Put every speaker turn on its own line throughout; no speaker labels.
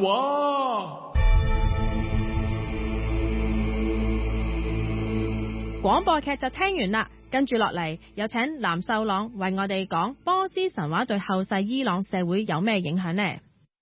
話。
廣播劇就聽完啦，跟住落嚟有請藍秀朗為我哋講波斯神話對後世伊朗社會有咩影響呢？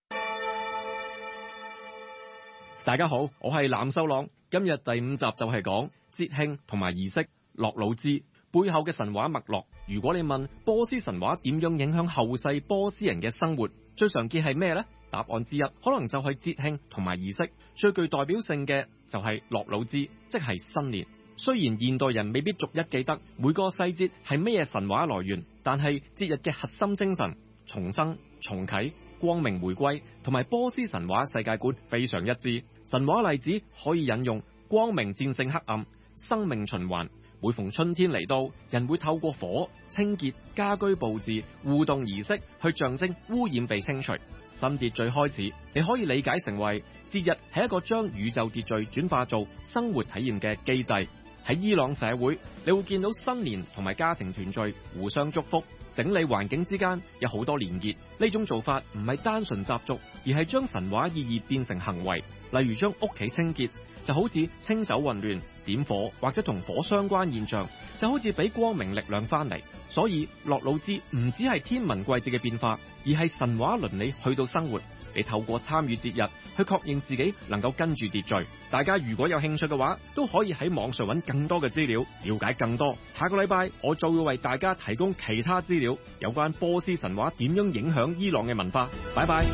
大家好，我係藍秀朗，今日第5集就係講節慶同埋儀式洛魯茲背後嘅神話脈絡。如果你問波斯神話點樣影響後世波斯人嘅生活，最常見係咩呢？答案之一可能就係節慶同埋儀式，最具代表性嘅就係洛魯茲，即係新年。雖然現代人未必逐一記得每個細節係咩神話來源，但係節日嘅核心精神重生、重啟、光明回歸同埋波斯神話世界觀非常一致。神話例子可以引用光明戰勝黑暗、生命循環。每逢春天嚟到，人會透過火清潔家居佈置、互動儀式去象徵污染被清除，新秩序開始。你可以理解成為節日係一個將宇宙秩序轉化做生活體驗嘅機制。喺伊朗社會，你會見到新年同埋家庭團聚、互相祝福、整理環境之間有好多連結。呢種做法唔係單純習俗，而係將神話意義變成行為。例如將屋企清潔，就好似清走混亂；點火或者同火相關現象，就好似俾光明力量翻嚟。所以洛魯茲唔只係天文季節嘅變化，而係神話倫理去到生活。你透過參與節日去確認自己能夠跟住秩序。大家如果有興趣嘅話，都可以喺網上揾更多嘅資料，了解更多。下個禮拜我就會為大家提供其他資料，有關波斯神話點樣影響伊朗嘅文化。拜拜。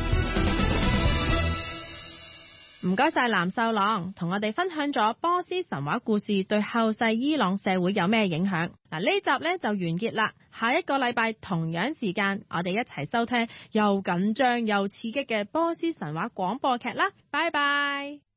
唔該晒藍秀朗，同我哋分享咗波斯神話故事對後世伊朗社會有咩影響。嗱，呢集呢就完結啦。下一個禮拜同樣時間，我哋一齊收聽又緊張又刺激嘅波斯神話廣播劇啦。拜拜。